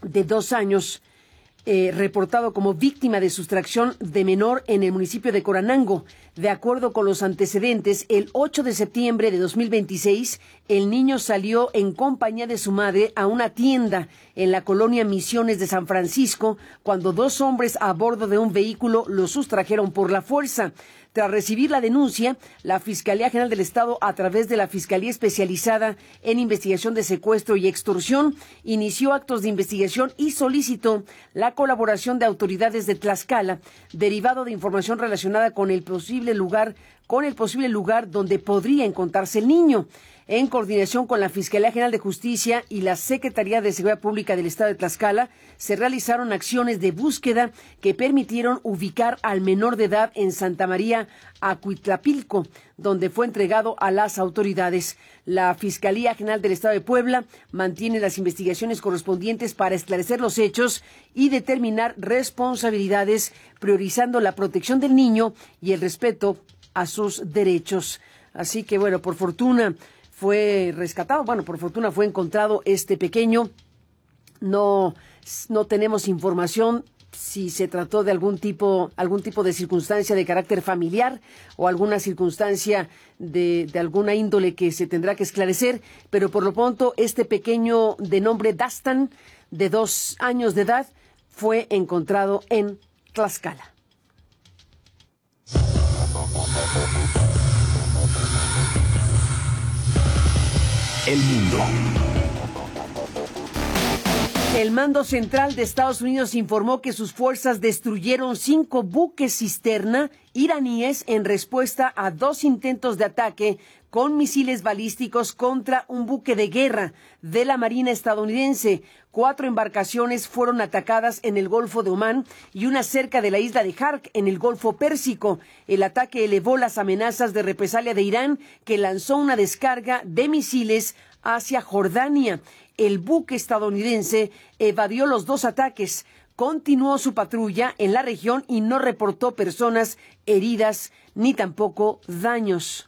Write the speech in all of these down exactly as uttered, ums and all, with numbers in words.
de dos años, eh, reportado como víctima de sustracción de menor en el municipio de Coranango. De acuerdo con los antecedentes, el ocho de septiembre de dos mil veintiséis, el niño salió en compañía de su madre a una tienda en la colonia Misiones de San Francisco, cuando dos hombres a bordo de un vehículo lo sustrajeron por la fuerza. Tras recibir la denuncia, la Fiscalía General del Estado, a través de la Fiscalía Especializada en Investigación de Secuestro y Extorsión, inició actos de investigación y solicitó la colaboración de autoridades de Tlaxcala, derivado de información relacionada con el posible lugar, con el posible lugar donde podría encontrarse el niño. En coordinación con la Fiscalía General de Justicia y la Secretaría de Seguridad Pública del Estado de Tlaxcala, se realizaron acciones de búsqueda que permitieron ubicar al menor de edad en Santa María, Acuitlapilco, donde fue entregado a las autoridades. La Fiscalía General del Estado de Puebla mantiene las investigaciones correspondientes para esclarecer los hechos y determinar responsabilidades, priorizando la protección del niño y el respeto a sus derechos. Así que, bueno, por fortuna fue rescatado, bueno, por fortuna fue encontrado este pequeño. No, no tenemos información si se trató de algún tipo, algún tipo de circunstancia de carácter familiar o alguna circunstancia de, de alguna índole que se tendrá que esclarecer, pero por lo pronto este pequeño de nombre Dastan, de dos años de edad, fue encontrado en Tlaxcala. El mundo. El mando central de Estados Unidos informó que sus fuerzas destruyeron cinco buques cisterna iraníes en respuesta a dos intentos de ataque con misiles balísticos contra un buque de guerra de la Marina estadounidense. Cuatro embarcaciones fueron atacadas en el Golfo de Omán y una cerca de la isla de Jark, en el Golfo Pérsico. El ataque elevó las amenazas de represalia de Irán, que lanzó una descarga de misiles hacia Jordania. El buque estadounidense evadió los dos ataques, continuó su patrulla en la región y no reportó personas heridas ni tampoco daños.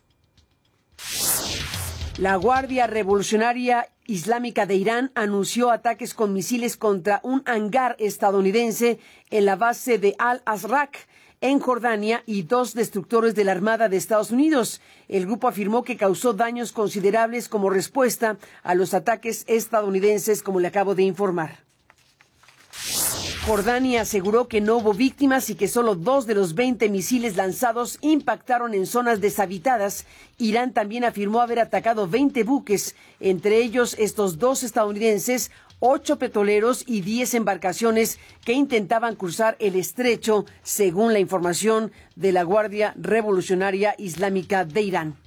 La Guardia Revolucionaria Islámica de Irán anunció ataques con misiles contra un hangar estadounidense en la base de Al-Azraq, en Jordania, y dos destructores de la Armada de Estados Unidos. El grupo afirmó que causó daños considerables como respuesta a los ataques estadounidenses, como le acabo de informar. Jordania aseguró que no hubo víctimas y que solo dos de los veinte misiles lanzados impactaron en zonas deshabitadas. Irán también afirmó haber atacado veinte buques, entre ellos estos dos estadounidenses, ocho petroleros y diez embarcaciones que intentaban cruzar el estrecho, según la información de la Guardia Revolucionaria Islámica de Irán.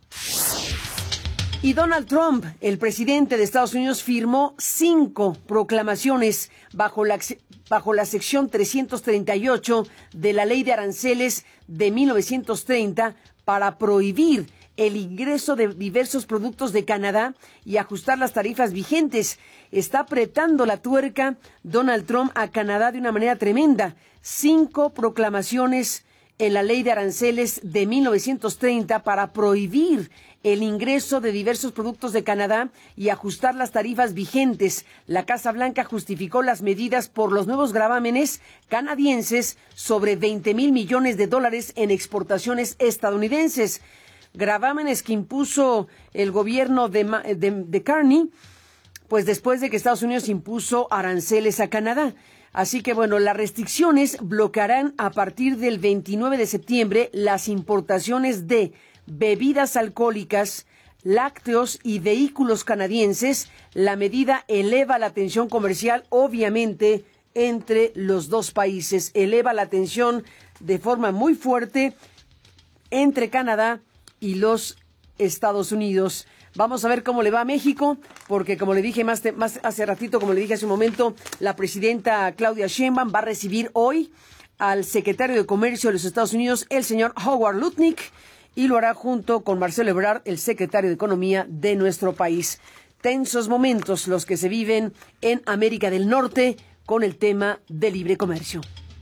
Y Donald Trump, el presidente de Estados Unidos, firmó cinco proclamaciones bajo la, bajo la sección trescientos treinta y ocho de la Ley de Aranceles de mil novecientos treinta para prohibir el ingreso de diversos productos de Canadá y ajustar las tarifas vigentes. Está apretando la tuerca Donald Trump a Canadá de una manera tremenda. Cinco proclamaciones en la Ley de Aranceles de mil novecientos treinta para prohibir el ingreso de diversos productos de Canadá y ajustar las tarifas vigentes. La Casa Blanca justificó las medidas por los nuevos gravámenes canadienses sobre veinte mil millones de dólares en exportaciones estadounidenses. Gravámenes que impuso el gobierno de, de, de Carney, pues después de que Estados Unidos impuso aranceles a Canadá. Así que, bueno, las restricciones bloquearán a partir del veintinueve de septiembre las importaciones de bebidas alcohólicas, lácteos y vehículos canadienses. La medida eleva la tensión comercial, obviamente, entre los dos países. Eleva la tensión de forma muy fuerte entre Canadá y los Estados Unidos. Vamos a ver cómo le va a México, porque como le dije más, te, más hace ratito, como le dije hace un momento, la presidenta Claudia Sheinbaum va a recibir hoy al secretario de Comercio de los Estados Unidos, el señor Howard Lutnick, y lo hará junto con Marcelo Ebrard, el secretario de Economía de nuestro país. Tensos momentos los que se viven en América del Norte con el tema de libre comercio.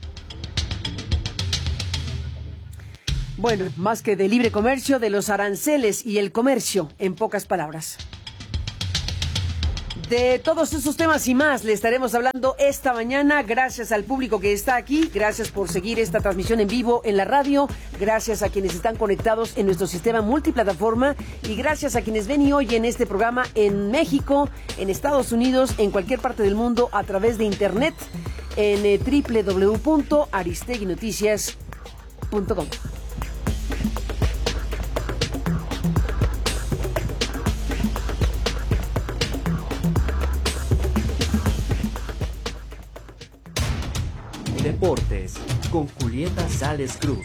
Bueno, más que de libre comercio, de los aranceles y el comercio, en pocas palabras. De todos esos temas y más le estaremos hablando esta mañana. Gracias al público que está aquí, gracias por seguir esta transmisión en vivo en la radio, gracias a quienes están conectados en nuestro sistema multiplataforma y gracias a quienes ven y oyen este programa en México, en Estados Unidos, en cualquier parte del mundo a través de internet en eh, doble u doble u doble u punto aristegui noticias punto com. Deportes con Julieta Sales Cruz.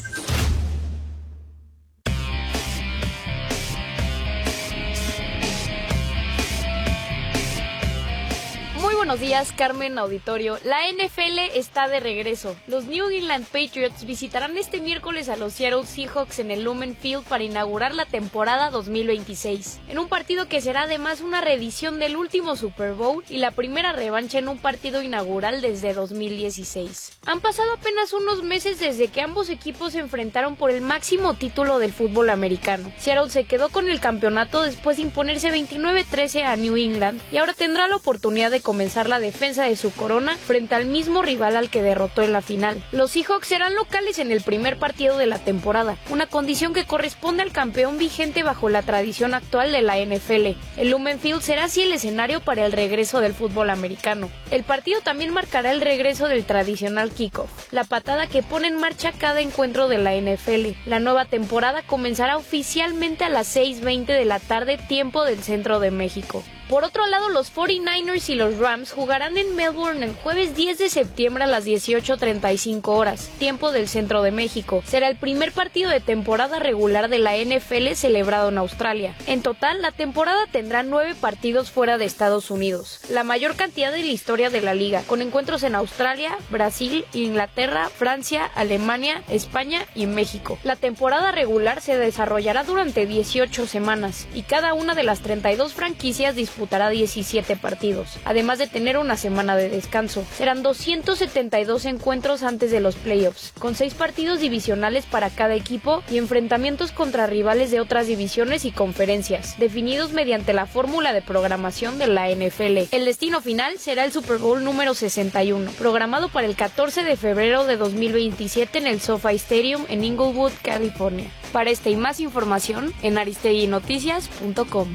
Buenos días, Carmen Auditorio. La N F L está de regreso. Los New England Patriots visitarán este miércoles a los Seattle Seahawks en el Lumen Field para inaugurar la temporada dos mil veintiséis, en un partido que será además una reedición del último Super Bowl y la primera revancha en un partido inaugural desde dos mil dieciséis. Han pasado apenas unos meses desde que ambos equipos se enfrentaron por el máximo título del fútbol americano. Seattle se quedó con el campeonato después de imponerse veintinueve trece a New England y ahora tendrá la oportunidad de comenzar la defensa de su corona frente al mismo rival al que derrotó en la final. Los Seahawks serán locales en el primer partido de la temporada, una condición que corresponde al campeón vigente bajo la tradición actual de la N F L. El Lumen Field será así el escenario para el regreso del fútbol americano. El partido también marcará el regreso del tradicional kickoff, la patada que pone en marcha cada encuentro de la N F L. La nueva temporada comenzará oficialmente a las seis veinte de la tarde, tiempo del centro de México. Por otro lado, los cuarenta y nueve ers y los Rams jugarán en Melbourne el jueves diez de septiembre a las dieciocho treinta y cinco horas, tiempo del centro de México. Será el primer partido de temporada regular de la N F L celebrado en Australia. En total, la temporada tendrá nueve partidos fuera de Estados Unidos, la mayor cantidad de la historia de la liga, con encuentros en Australia, Brasil, Inglaterra, Francia, Alemania, España y México. La temporada regular se desarrollará durante dieciocho semanas y cada una de las treinta y dos franquicias disputará diecisiete partidos, además de tener una semana de descanso. Serán doscientos setenta y dos encuentros antes de los playoffs, con seis partidos divisionales para cada equipo y enfrentamientos contra rivales de otras divisiones y conferencias, definidos mediante la fórmula de programación de la N F L. El destino final será el Super Bowl número sesenta y uno, programado para el catorce de febrero de dos mil veintisiete en el SoFi Stadium en Inglewood, California. Para esta y más información en aristegui noticias punto com.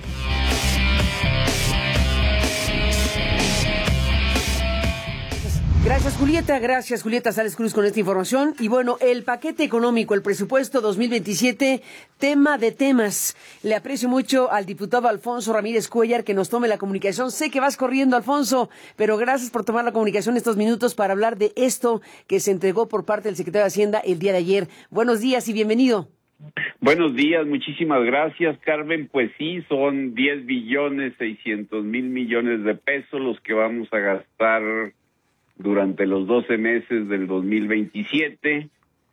Gracias, Julieta. Gracias, Julieta Sales Cruz, con esta información. Y bueno, el paquete económico, el presupuesto dos mil veintisiete, tema de temas. Le aprecio mucho al diputado Alfonso Ramírez Cuellar que nos tome la comunicación. Sé que vas corriendo, Alfonso, pero gracias por tomar la comunicación estos minutos para hablar de esto que se entregó por parte del secretario de Hacienda el día de ayer. Buenos días y bienvenido. Buenos días, muchísimas gracias, Carmen. Pues sí, son diez billones seiscientos mil millones de pesos los que vamos a gastar durante los doce meses del dos mil veintisiete.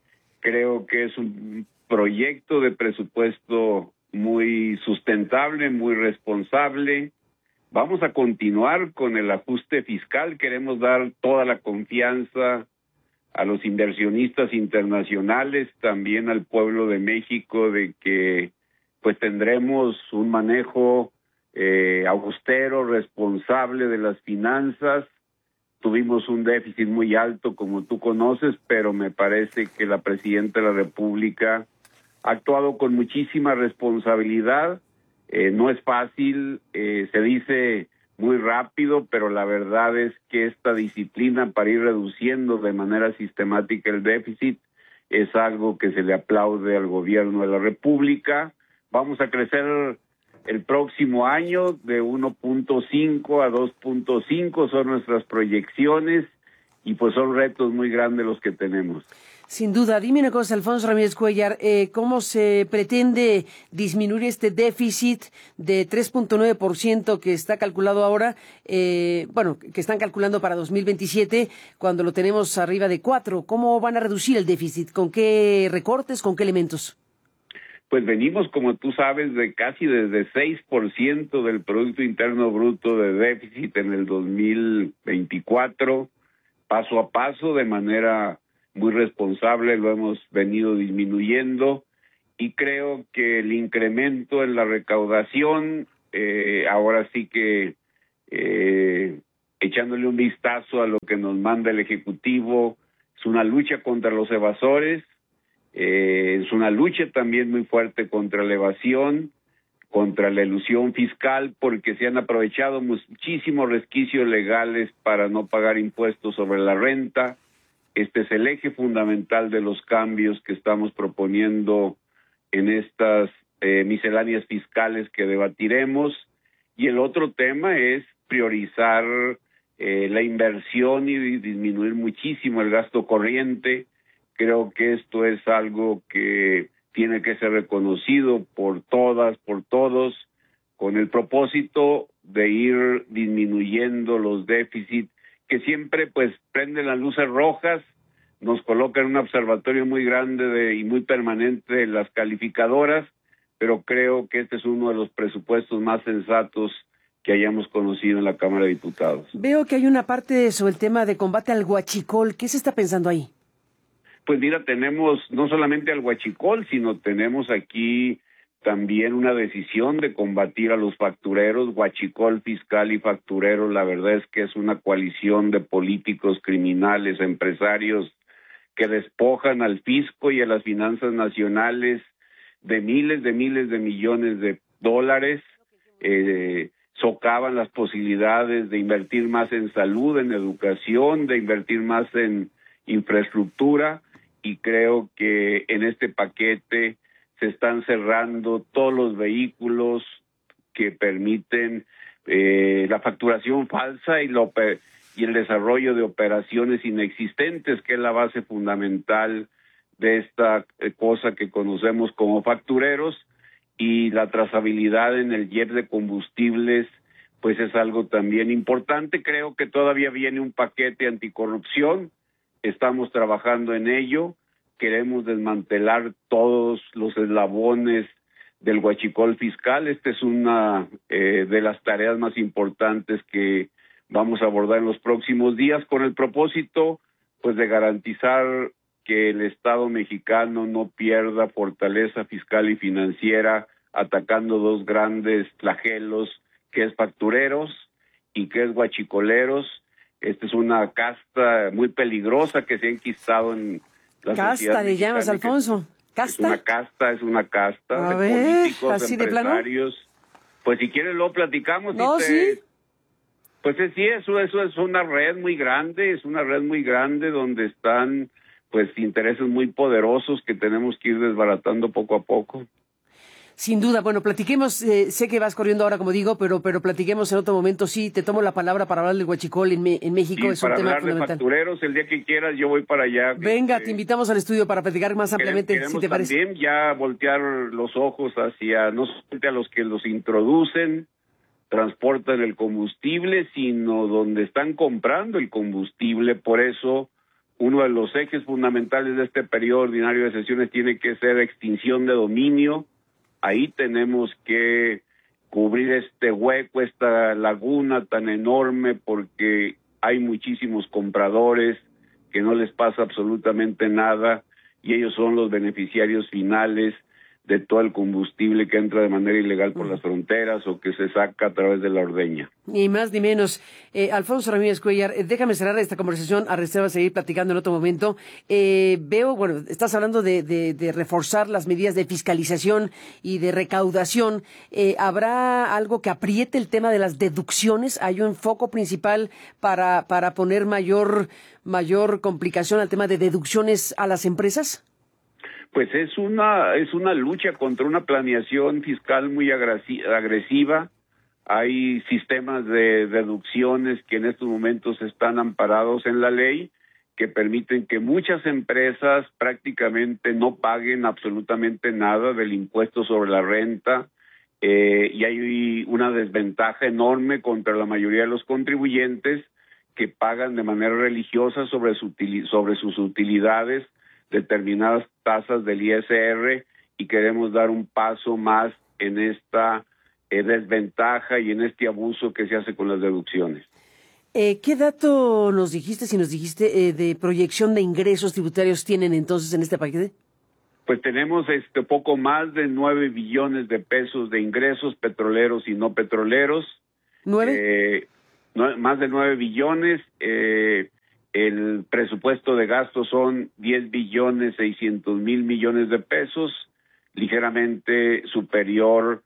Creo que es un proyecto de presupuesto muy sustentable, muy responsable. Vamos a continuar con el ajuste fiscal. Queremos dar toda la confianza a los inversionistas internacionales, también al pueblo de México, de que pues tendremos un manejo eh, austero, responsable de las finanzas. Tuvimos un déficit muy alto, como tú conoces, pero me parece que la Presidenta de la República ha actuado con muchísima responsabilidad. Eh, no es fácil, eh, se dice muy rápido, pero la verdad es que esta disciplina para ir reduciendo de manera sistemática el déficit es algo que se le aplaude al Gobierno de la República. Vamos a crecer el próximo año de uno punto cinco a dos punto cinco, son nuestras proyecciones y pues son retos muy grandes los que tenemos. Sin duda. Dime una cosa, Alfonso Ramírez Cuellar, eh, ¿cómo se pretende disminuir este déficit de tres punto nueve por ciento que está calculado ahora, eh, bueno, que están calculando para dos mil veintisiete, cuando lo tenemos arriba de cuatro? ¿Cómo van a reducir el déficit? ¿Con qué recortes? ¿Con qué elementos? Pues venimos, como tú sabes, de casi desde seis por ciento del Producto Interno Bruto de déficit en el dos mil veinticuatro, paso a paso, de manera muy responsable, lo hemos venido disminuyendo, y creo que el incremento en la recaudación, eh, ahora sí que eh, echándole un vistazo a lo que nos manda el Ejecutivo. Es una lucha contra los evasores, eh, es una lucha también muy fuerte contra la evasión, contra la elusión fiscal, porque se han aprovechado muchísimos resquicios legales para no pagar impuestos sobre la renta. Este es el eje fundamental de los cambios que estamos proponiendo en estas eh, misceláneas fiscales que debatiremos. Y el otro tema es priorizar eh, la inversión y disminuir muchísimo el gasto corriente. Creo que esto es algo que tiene que ser reconocido por todas, por todos, con el propósito de ir disminuyendo los déficits que siempre pues prenden las luces rojas, nos colocan en un observatorio muy grande de, y muy permanente de las calificadoras, pero creo que este es uno de los presupuestos más sensatos que hayamos conocido en la Cámara de Diputados. Veo que hay una parte sobre el tema de combate al huachicol. ¿Qué se está pensando ahí? Pues mira, tenemos no solamente al huachicol, sino tenemos aquí también una decisión de combatir a los factureros. Huachicol fiscal y factureros, la verdad es que es una coalición de políticos, criminales, empresarios que despojan al fisco y a las finanzas nacionales de miles de miles de millones de dólares, eh, socavan las posibilidades de invertir más en salud, en educación, de invertir más en infraestructura, y creo que en este paquete se están cerrando todos los vehículos que permiten eh, la facturación falsa y, lo, y el desarrollo de operaciones inexistentes, que es la base fundamental de esta cosa que conocemos como factureros. Y la trazabilidad en el I E P de combustibles pues es algo también importante. Creo que todavía viene un paquete anticorrupción, estamos trabajando en ello, queremos desmantelar todos los eslabones del huachicol fiscal. Esta es una eh, de las tareas más importantes que vamos a abordar en los próximos días, con el propósito pues de garantizar que el Estado mexicano no pierda fortaleza fiscal y financiera atacando dos grandes flagelos, que es factureros y que es huachicoleros. Esta es una casta muy peligrosa que se ha enquistado en la sociedad mexicana. Casta le llamas, Alfonso. ¿Casta? Es una casta, es una casta a de ver, políticos, ¿así de empresarios. plano? Pues si quieres lo platicamos. No, y te... sí. Pues sí, eso, eso es una red muy grande, es una red muy grande donde están pues intereses muy poderosos que tenemos que ir desbaratando poco a poco. Sin duda, bueno, platiquemos, eh, sé que vas corriendo ahora, como digo, pero pero platiquemos en otro momento. Sí, te tomo la palabra para hablar del huachicol en, me, en México, sí, es un tema para hablar fundamental. de factureros, el día que quieras yo voy para allá. Venga, que, te invitamos al estudio para platicar más ampliamente, queremos si te parece. También ya voltear los ojos hacia, no solamente a los que los introducen, transportan el combustible, sino donde están comprando el combustible. Por eso, uno de los ejes fundamentales de este periodo ordinario de sesiones tiene que ser extinción de dominio. Ahí tenemos que cubrir este hueco, esta laguna tan enorme, porque hay muchísimos compradores que no les pasa absolutamente nada y ellos son los beneficiarios finales de todo el combustible que entra de manera ilegal por las fronteras o que se saca a través de la ordeña. Ni más ni menos. Eh, Alfonso Ramírez Cuellar, eh, déjame cerrar esta conversación a reserva de seguir platicando en otro momento. Eh, veo, bueno, estás hablando de, de, de reforzar las medidas de fiscalización y de recaudación. Eh, ¿Habrá algo que apriete el tema de las deducciones? ¿Hay un foco principal para, para poner mayor, mayor complicación al tema de deducciones a las empresas? Pues es una es una lucha contra una planeación fiscal muy agresiva. Hay sistemas de deducciones que en estos momentos están amparados en la ley, que permiten que muchas empresas prácticamente no paguen absolutamente nada del impuesto sobre la renta, eh, y hay una desventaja enorme contra la mayoría de los contribuyentes que pagan de manera religiosa sobre, su, sobre sus utilidades determinadas tasas del I S R, y queremos dar un paso más en esta eh, desventaja y en este abuso que se hace con las deducciones. Eh, ¿Qué dato nos dijiste, si nos dijiste, eh, de proyección de ingresos tributarios tienen entonces en este paquete? Pues tenemos este poco más de nueve billones de pesos de ingresos petroleros y no petroleros. ¿Nueve? Eh, no, más de nueve billones. Eh, el presupuesto de gasto son diez billones seiscientos mil millones de pesos, ligeramente superior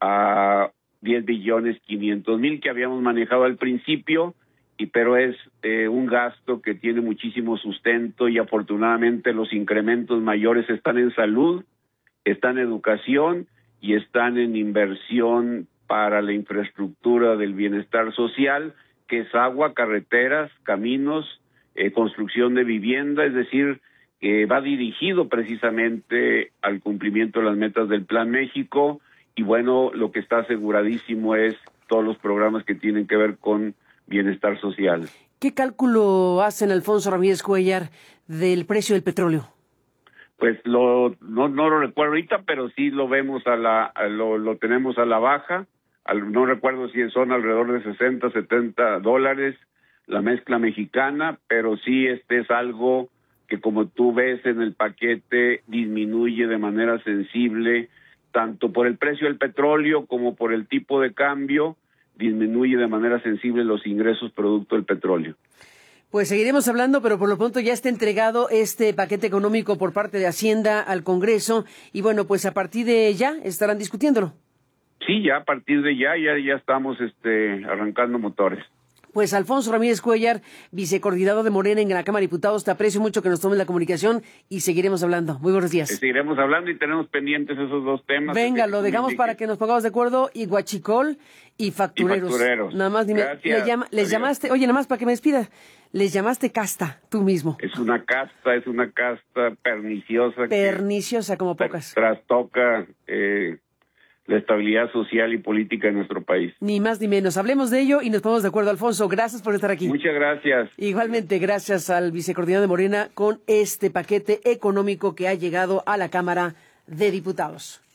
a diez billones quinientos mil que habíamos manejado al principio, y pero es eh, un gasto que tiene muchísimo sustento, y afortunadamente los incrementos mayores están en salud, están en educación y están en inversión para la infraestructura del bienestar social, que es agua, carreteras, caminos, eh, construcción de vivienda, es decir, que va dirigido precisamente al cumplimiento de las metas del Plan México. Y bueno, lo que está aseguradísimo es todos los programas que tienen que ver con bienestar social. ¿Qué cálculo hacen, Alfonso Ramírez Cuéllar, del precio del petróleo? Pues lo no, no lo recuerdo ahorita, pero sí lo vemos a la a lo, lo tenemos a la baja. Al, no recuerdo si son alrededor de sesenta, setenta dólares la mezcla mexicana, pero sí este es algo que, como tú ves en el paquete, disminuye de manera sensible, tanto por el precio del petróleo como por el tipo de cambio, disminuye de manera sensible los ingresos producto del petróleo. Pues seguiremos hablando, pero por lo pronto ya está entregado este paquete económico por parte de Hacienda al Congreso, y bueno, pues a partir de ya estarán discutiéndolo. Sí, ya a partir de ya, ya, ya estamos este, arrancando motores. Pues Alfonso Ramírez Cuéllar, vicecoordinador de Morena en la Cámara de Diputados, te aprecio mucho que nos tomes la comunicación y seguiremos hablando. Muy buenos días. Eh, seguiremos hablando y tenemos pendientes esos dos temas. Venga, lo dejamos para que nos pongamos de acuerdo, y Huachicol y factureros. Y factureros. Nada más dime, le llama, les Adiós. llamaste, oye, nada más para que me despida, les llamaste casta, tú mismo. Es una casta, es una casta perniciosa. Perniciosa como pocas. Trastoca eh, la estabilidad social y política de nuestro país. Ni más ni menos. Hablemos de ello y nos ponemos de acuerdo, Alfonso. Gracias por estar aquí. Muchas gracias. Igualmente, gracias al vicecoordinador de Morena con este paquete económico que ha llegado a la Cámara de Diputados.